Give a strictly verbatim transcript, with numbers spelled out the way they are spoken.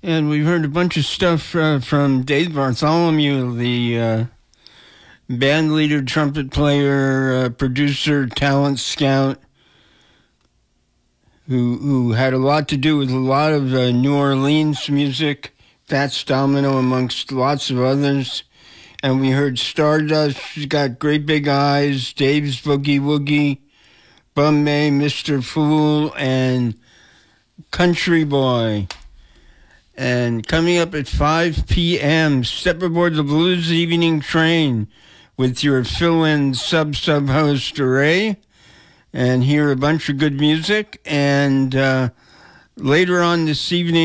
And we've heard a bunch of stuff uh, from Dave Bartholomew, the uh, band leader, trumpet player, uh, producer, talent scout, who who had a lot to do with a lot of uh, New Orleans music, Fats Domino amongst lots of others. And we heard Stardust, she's got great big eyes, Dave's Boogie Woogie, Bum May, Mister Fool, and Country Boy. And coming up at five p.m., step aboard the Blues Evening Train with your fill-in sub-sub host, Ray, and hear a bunch of good music. And uh, later on this evening,